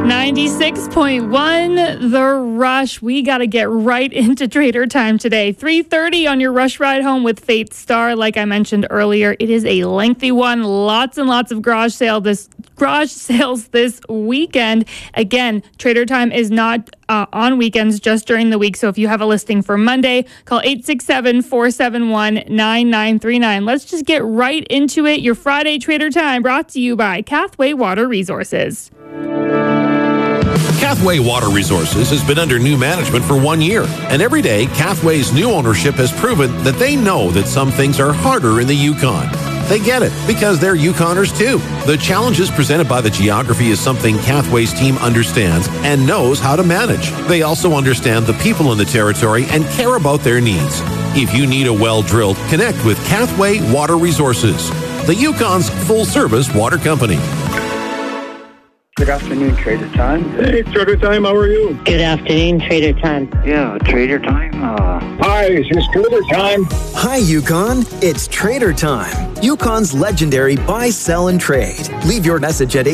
96.1 The Rush. We got to get right into Trader Time today. 3:30 on your Rush Ride Home with Faith Star. Like I mentioned earlier, it is a lengthy one. Lots and lots of garage sales this weekend. Again, Trader Time is not on weekends, just during the week. So if you have a listing for Monday, call 867-471-9939. Let's just get right into it. Your Friday Trader Time brought to you by Cathway Water Resources. Cathway Water Resources has been under new management for 1 year, and every day, Cathway's new ownership has proven that they know that some things are harder in the Yukon. They get it, because they're Yukoners too. The challenges presented by the geography is something Cathway's team understands and knows how to manage. They also understand the people in the territory and care about their needs. If you need a well drilled, connect with Cathway Water Resources, the Yukon's full-service water company. Good afternoon, Trader Time. Hey, Trader Time, how are you? Good afternoon, Trader Time. Yeah, Trader Time. Hi, it's Trader Time. Hi, Yukon. It's Trader Time. Yukon's legendary buy, sell, and trade. Leave your message at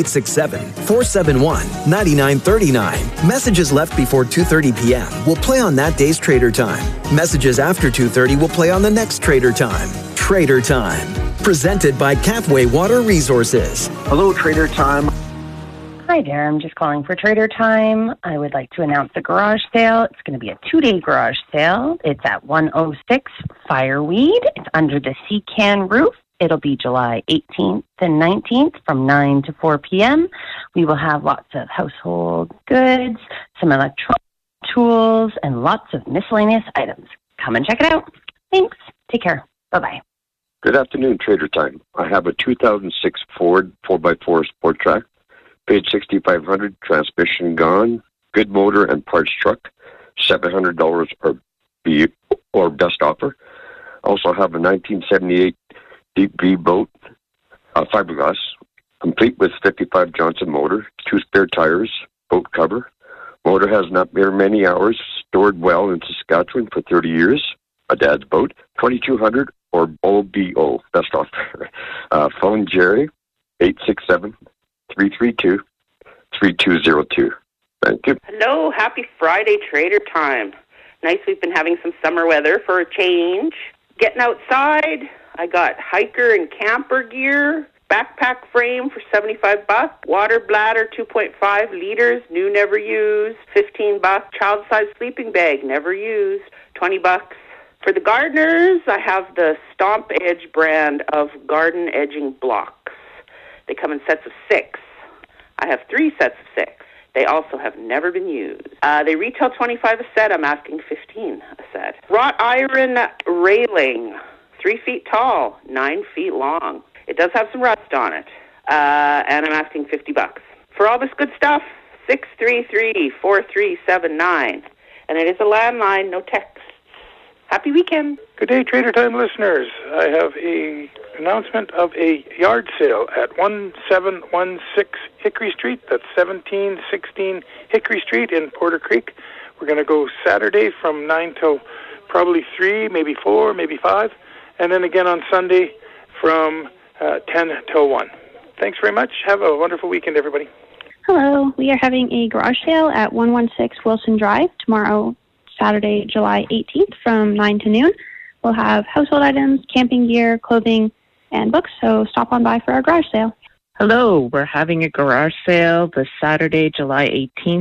867-471-9939. Messages left before 2:30 p.m. will play on that day's Trader Time. Messages after 2:30 will play on the next Trader Time. Trader Time. Presented by Cathway Water Resources. Hello, Trader Time. Hi there, I'm just calling for Trader Time. I would like to announce the garage sale. It's going to be a 2-day garage sale. It's at 106 Fireweed. It's under the Seacan roof. It'll be July 18th and 19th from 9 to 4 p.m. We will have lots of household goods, some electronic tools, and lots of miscellaneous items. Come and check it out. Thanks. Take care. Bye-bye. Good afternoon, Trader Time. I have a 2006 Ford 4x4 Sport Track. Paid $6,500, transmission gone, good motor and parts truck, $700 or best offer. Also have a 1978 Deep V boat, fiberglass, complete with 55 Johnson motor, 2 spare tires, boat cover. Motor has not been many hours, stored well in Saskatchewan for 30 years. A dad's boat, 2200 or OBO, best offer. Phone Jerry, 867-332-3202. Thank you. Hello, happy Friday, Trader Time. Nice, we've been having some summer weather for a change. Getting outside, I got hiker and camper gear, backpack frame for $75, water bladder 2.5 liters, new, never used, $15, child-size sleeping bag, never used, $20. For the gardeners, I have the Stomp Edge brand of garden edging blocks. They come in sets of 6. I have 3 sets of 6. They also have never been used. They retail $25 a set. I'm asking $15 a set. Wrought iron railing, 3 feet tall, 9 feet long. It does have some rust on it, and I'm asking $50. For all this good stuff, 633-4379. And it is a landline, no text. Happy weekend. Good day, Trader Time listeners. I have an announcement of a yard sale at 1716 Hickory Street. That's 1716 Hickory Street in Porter Creek. We're going to go Saturday from 9 till probably 3, maybe 4, maybe 5. And then again on Sunday from 10 till 1. Thanks very much. Have a wonderful weekend, everybody. Hello. We are having a garage sale at 116 Wilson Drive tomorrow, Saturday, July 18th from 9 to noon. We'll have household items, camping gear, clothing, and books, so stop on by for our garage sale. Hello, we're having a garage sale this Saturday, July 18th